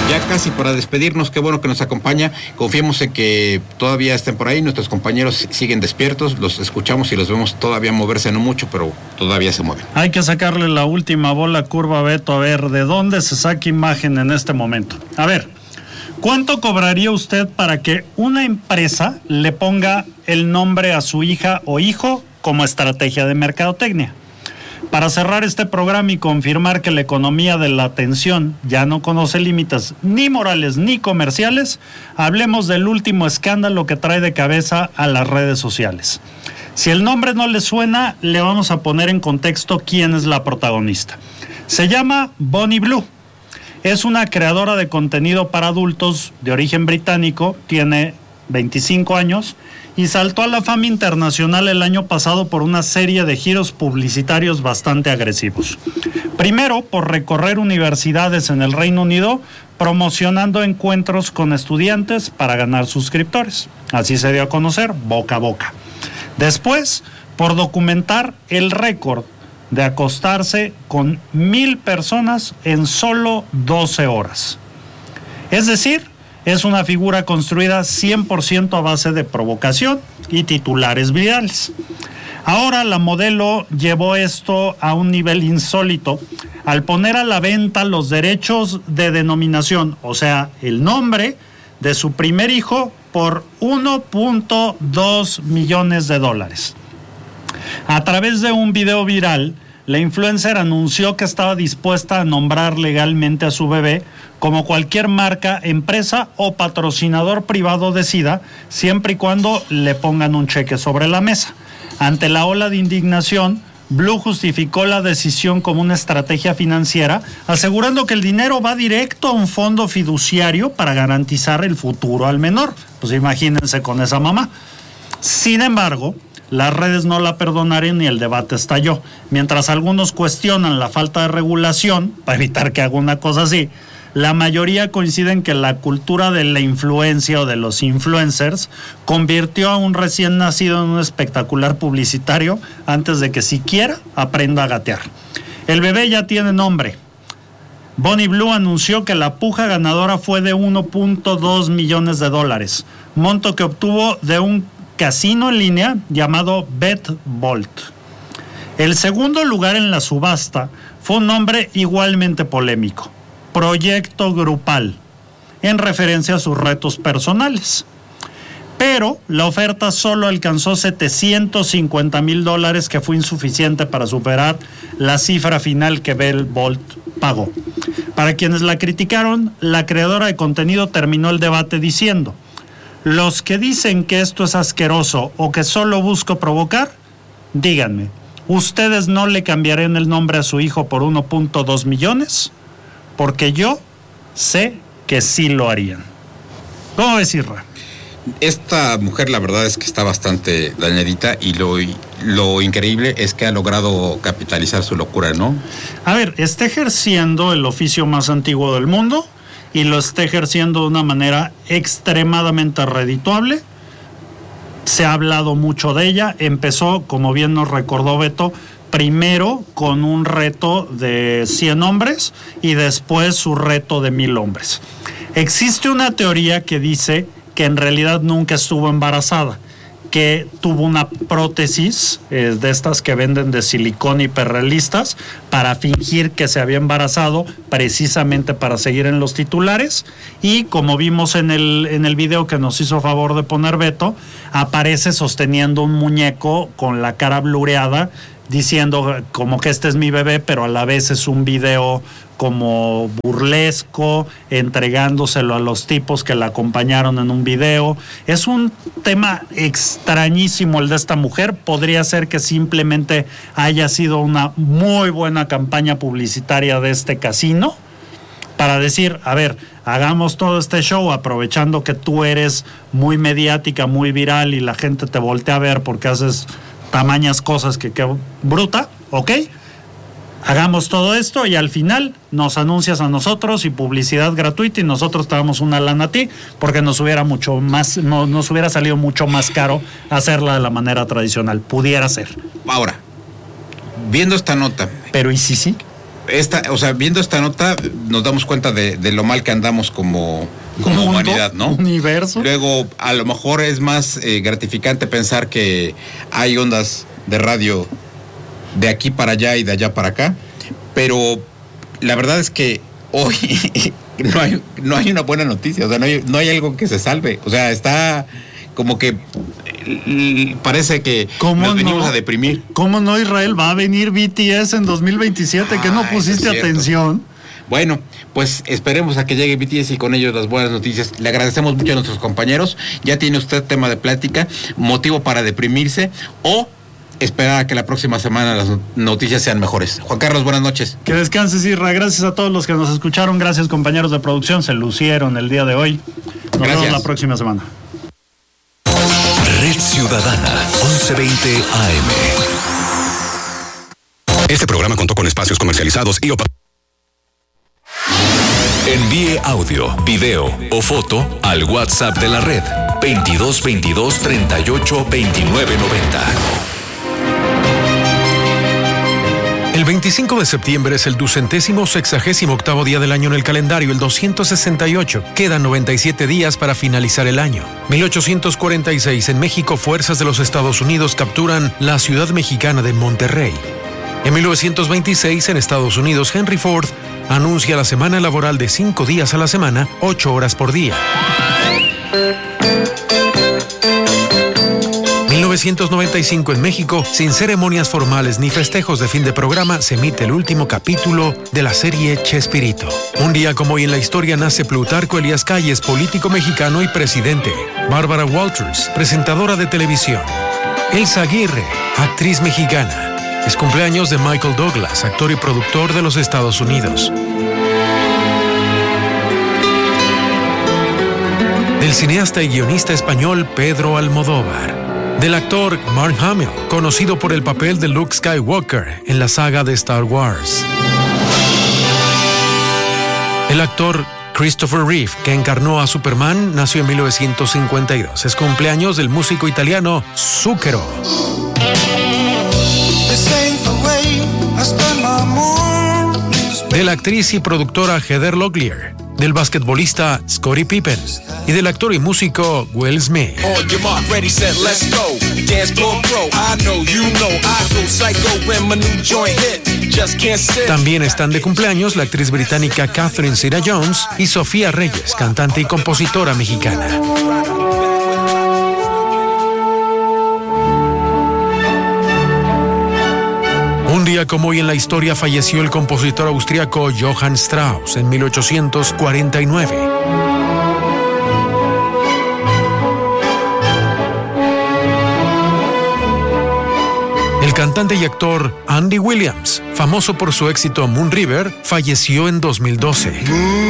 Ya casi para despedirnos, qué bueno que nos acompaña. Confiemos en que todavía estén por ahí, nuestros compañeros siguen despiertos, los escuchamos y los vemos todavía moverse, no mucho, pero todavía se mueven. Hay que sacarle la última bola curva, Beto, a ver de dónde se saca imagen en este momento. A ver, ¿cuánto cobraría usted para que una empresa le ponga el nombre a su hija o hijo como estrategia de mercadotecnia? Para cerrar este programa y confirmar que la economía de la atención ya no conoce límites ni morales ni comerciales, hablemos del último escándalo que trae de cabeza a las redes sociales. Si el nombre no le suena, le vamos a poner en contexto quién es la protagonista. Se llama Bonnie Blue. Es una creadora de contenido para adultos de origen británico, tiene 25 años y saltó a la fama internacional el año pasado por una serie de giros publicitarios bastante agresivos. Primero, por recorrer universidades en el Reino Unido, promocionando encuentros con estudiantes para ganar suscriptores. Así se dio a conocer, boca a boca. Después, por documentar el récord de acostarse con 1,000 personas en solo 12 horas. Es decir, es una figura construida 100% a base de provocación y titulares virales. Ahora la modelo llevó esto a un nivel insólito al poner a la venta los derechos de denominación, o sea, el nombre de su primer hijo por $1.2 millones. A través de un video viral, la influencer anunció que estaba dispuesta a nombrar legalmente a su bebé como cualquier marca, empresa o patrocinador privado decida, siempre y cuando le pongan un cheque sobre la mesa. Ante la ola de indignación, Blue justificó la decisión como una estrategia financiera, asegurando que el dinero va directo a un fondo fiduciario para garantizar el futuro al menor. Pues imagínense con esa mamá. Sin embargo, las redes no la perdonaron y el debate estalló. Mientras algunos cuestionan la falta de regulación para evitar que haga una cosa así, la mayoría coinciden que la cultura de la influencia o de los influencers convirtió a un recién nacido en un espectacular publicitario antes de que siquiera aprenda a gatear. El bebé ya tiene nombre. Bonnie Blue anunció que la puja ganadora fue de $1.2 millones, monto que obtuvo de un casino en línea llamado BetVault. El segundo lugar en la subasta fue un nombre igualmente polémico: Proyecto Grupal, en referencia a sus retos personales. Pero la oferta solo alcanzó $750,000, que fue insuficiente para superar la cifra final que BetVault pagó. Para quienes la criticaron, la creadora de contenido terminó el debate diciendo: los que dicen que esto es asqueroso o que solo busco provocar, díganme, ¿ustedes no le cambiarían el nombre a su hijo por $1.2 millones? Porque yo sé que sí lo harían. ¿Cómo ves, Isra? Esta mujer, la verdad es que está bastante dañadita y lo increíble es que ha logrado capitalizar su locura, ¿no? A ver, está ejerciendo el oficio más antiguo del mundo y lo está ejerciendo de una manera extremadamente redituable. Se ha hablado mucho de ella. Empezó, como bien nos recordó Beto, primero con un reto de 100 hombres y después su reto de 1,000 hombres. Existe una teoría que dice que en realidad nunca estuvo embarazada, que tuvo una prótesis de estas que venden de silicón hiperrealistas para fingir que se había embarazado, precisamente para seguir en los titulares, y como vimos en el video que nos hizo favor de poner Beto, aparece sosteniendo un muñeco con la cara blureada, diciendo como que este es mi bebé, pero a la vez es un video como burlesco, entregándoselo a los tipos que la acompañaron en un video. Es un tema extrañísimo el de esta mujer. Podría ser que simplemente haya sido una muy buena campaña publicitaria de este casino para decir, a ver, hagamos todo este show aprovechando que tú eres muy mediática, muy viral y la gente te voltea a ver porque haces tamañas cosas que bruta, ¿ok? Hagamos todo esto y al final nos anuncias a nosotros y publicidad gratuita y nosotros te damos una lana a ti porque nos hubiera salido mucho más caro hacerla de la manera tradicional. Pudiera ser. Ahora, viendo esta nota. Pero ¿y si sí? viendo esta nota, nos damos cuenta de lo mal que andamos como humanidad, ¿no? Universo. Luego, a lo mejor es más gratificante pensar que hay ondas de radio de aquí para allá y de allá para acá, pero la verdad es que hoy no hay una buena noticia, o sea, no hay algo que se salve, o sea, está como que parece que nos venimos a deprimir. ¿Cómo no, Israel? Va a venir BTS en 2027, que no pusiste atención. Bueno, pues esperemos a que llegue BTS y con ellos las buenas noticias. Le agradecemos mucho a nuestros compañeros. Ya tiene usted tema de plática, motivo para deprimirse o esperar a que la próxima semana las noticias sean mejores. Juan Carlos, buenas noches. Que descanses, Isra. Gracias a todos los que nos escucharon. Gracias, compañeros de producción. Se lucieron el día de hoy. Nos vemos la próxima semana. Red Ciudadana, 1120 AM. Este programa contó con espacios comercializados y envíe audio, video o foto al WhatsApp de la red 2222 38 29 90. El 25 de septiembre es el 268º día del año en el calendario, el 268. Quedan 97 días para finalizar el año. 1846, en México, fuerzas de los Estados Unidos capturan la ciudad mexicana de Monterrey. En 1926, en Estados Unidos, Henry Ford anuncia la semana laboral de 5 días a la semana, 8 horas por día. 1995, en México, sin ceremonias formales ni festejos de fin de programa, se emite el último capítulo de la serie Chespirito. Un día como hoy en la historia nace Plutarco Elías Calles, político mexicano y presidente. Bárbara Walters, presentadora de televisión. Elsa Aguirre, actriz mexicana. Es cumpleaños de Michael Douglas, actor y productor de los Estados Unidos. Del cineasta y guionista español Pedro Almodóvar. Del actor Mark Hamill, conocido por el papel de Luke Skywalker en la saga de Star Wars. El actor Christopher Reeve, que encarnó a Superman, nació en 1952. Es cumpleaños del músico italiano Zucchero. De la actriz y productora Heather Locklear. Del basquetbolista Scottie Pippen y del actor y músico Will Smith. También están de cumpleaños la actriz británica Catherine Zeta-Jones y Sofía Reyes, cantante y compositora mexicana. Un día como hoy en la historia falleció el compositor austriaco Johann Strauss en 1849. El cantante y actor Andy Williams, famoso por su éxito Moon River, falleció en 2012.